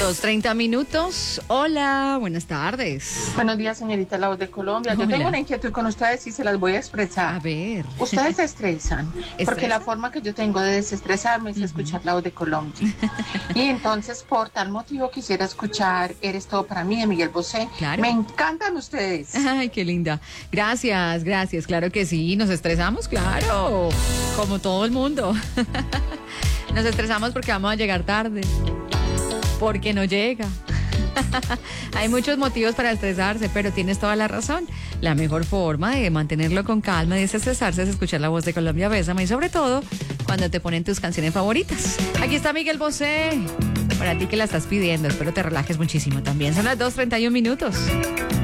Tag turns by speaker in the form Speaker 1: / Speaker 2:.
Speaker 1: 2:30. Hola, buenas tardes.
Speaker 2: Buenos días, señorita La Voz de Colombia. Yo tengo una inquietud con ustedes y se las voy a expresar.
Speaker 1: A ver.
Speaker 2: Ustedes se estresan, porque la forma que yo tengo de desestresarme es escuchar La Voz de Colombia. Y entonces, por tal motivo, quisiera escuchar Eres Todo Para Mí, de Miguel Bosé.
Speaker 1: Claro.
Speaker 2: Me encantan ustedes.
Speaker 1: Ay, qué linda. Gracias. Claro que sí, nos estresamos, claro. Como todo el mundo. Nos estresamos porque vamos a llegar tarde. Porque no llega. Hay muchos motivos para estresarse, pero tienes toda la razón. La mejor forma de mantenerlo con calma y desestresarse es escuchar La Voz de Colombia, Bésame, y sobre todo cuando te ponen tus canciones favoritas. Aquí está Miguel Bosé, para ti que la estás pidiendo. Espero te relajes muchísimo también. Son las 2:31.